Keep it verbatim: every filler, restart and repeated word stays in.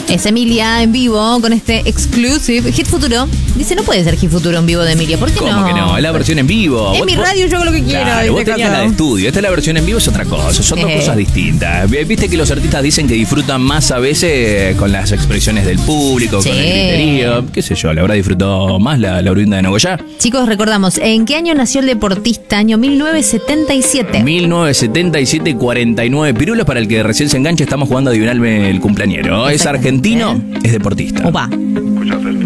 Es Emilia en vivo con este exclusive Hit Futuro. Dice, no puede ser Hit Futuro en vivo de Emilia. ¿Por qué ¿Cómo no? que no? Es la versión en vivo. En Vos- mi vos- radio yo hago lo que quiero. Claro, vos tenías la de estudio. Esta es la versión en vivo, es otra cosa. Son dos Eh. cosas distintas. Viste que los artistas dicen que disfrutan más a veces con las expresiones del público, Sí. con el griterío. ¿Qué sé yo? ¿Le habrá disfrutado más la, la oriunda de Nogoyá? Chicos, recordamos, ¿en qué año nació el deportista? Año mil novecientos setenta y siete. mil novecientos setenta y siete, cuarenta y nueve pirulos. Para el que recién se enganche, estamos jugando a adivinarme el cumpleañero. Es Exacto. argentino, ¿Eh? es deportista. Opa.